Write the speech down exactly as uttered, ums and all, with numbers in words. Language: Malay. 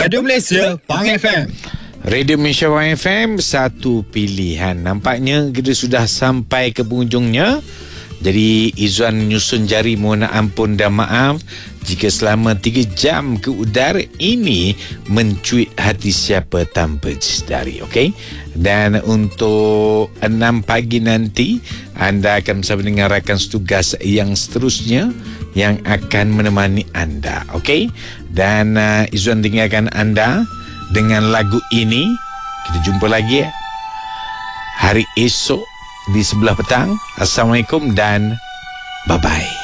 Radio Malaysia Pang F M. Radio Malaysia Pang F M, satu pilihan. Nampaknya kita sudah sampai ke penghujungnya. Jadi Izzuan nyusun jari, mohon ampun dan maaf jika selama tiga jam ke udara ini mencuit hati siapa tanpa disedari. Okey. Dan untuk enam pagi nanti anda akan bersama dengan rakan setugas yang seterusnya yang akan menemani anda. Okey. Dan uh, Izzuan tinggalkan anda dengan lagu ini. Kita jumpa lagi ya hari esok di sebelah petang. Assalamualaikum dan bye-bye.